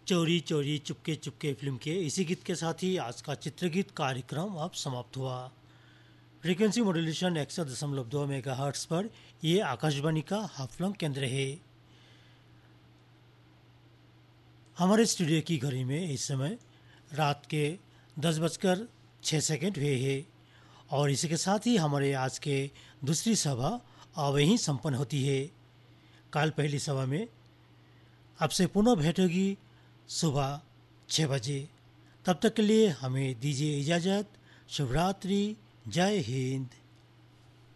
चोरी चोरी चुपके चुपके फिल्म के इसी गीत के साथ ही आज का चित्रगीत कार्यक्रम अब समाप्त हुआ। फ्रीक्वेंसी मॉड्यूलेशन 100.2 मेगाहर्ट्ज पर ये आकाशवाणी का हाफलंग केंद्र है। हमारे स्टूडियो की घड़ी में इस समय रात के 10:06 हुए हैं और इसी के साथ ही हमारे आज के दूसरी सभा अब यहीं संपन्न होती है। कल पहली सभा में आपसे पुनः भेंट होगी सुबह 6 बजे। तब तक के लिए हमें दीजिए इजाज़त। शुभ रात्रि। जय हिंद।